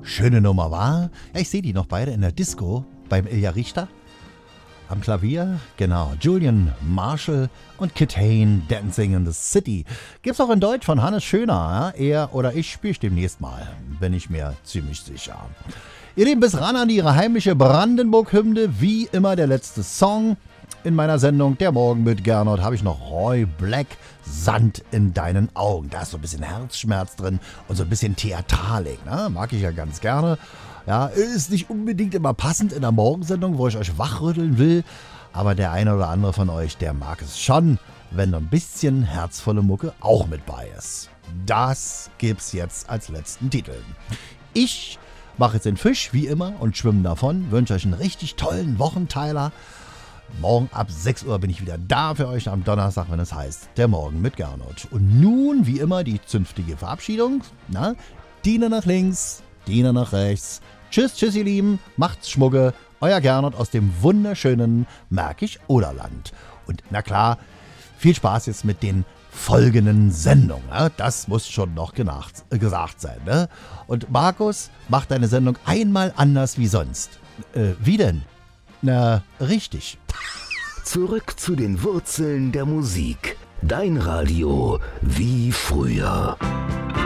Schöne Nummer, war? Ja, ich sehe die noch beide in der Disco beim Ilja Richter. Am Klavier, genau, Julian Marshall und Kit Hain, Dancing in the City. Gibt's auch in Deutsch von Hannes Schöner. Ja? Er oder ich spiele demnächst mal, bin ich mir ziemlich sicher. Ihr Lieben, bis ran an Ihre heimliche Brandenburg-Hymne. Wie immer der letzte Song in meiner Sendung Der Morgen mit Gernot habe ich noch Roy Black, Sand in deinen Augen. Da ist so ein bisschen Herzschmerz drin und so ein bisschen Theatralik. Ne? Mag ich ja ganz gerne. Ja, ist nicht unbedingt immer passend in der Morgensendung, wo ich euch wachrütteln will. Aber der eine oder andere von euch, der mag es schon, wenn ein bisschen herzvolle Mucke auch mit bei ist. Das gibt's jetzt als letzten Titel. Ich mache jetzt den Fisch, wie immer, und schwimme davon. Wünsche euch einen richtig tollen Wochenteiler. Morgen ab 6 Uhr bin ich wieder da für euch am Donnerstag, wenn es heißt Der Morgen mit Gernot. Und nun, wie immer, die zünftige Verabschiedung. Na, Diener nach links, Diener nach rechts. Tschüss, ihr Lieben, macht's Schmucke. Euer Gernot aus dem wunderschönen Märkisch-Oderland. Und na klar, viel Spaß jetzt mit den folgenden Sendungen. Ne? Das muss schon noch gesagt sein. Ne? Und Markus, mach deine Sendung einmal anders wie sonst. Wie denn? Na, richtig. Zurück zu den Wurzeln der Musik. Dein Radio wie früher.